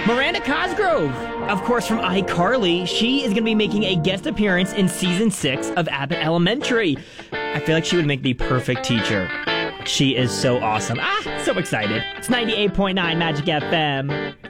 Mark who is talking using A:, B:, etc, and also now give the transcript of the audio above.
A: Miranda Cosgrove, of course, from iCarly. She is going to be making a guest appearance in season 6 of Abbott Elementary. I feel like she would make the perfect teacher. She is so awesome. So excited. It's 98.9 Magic FM.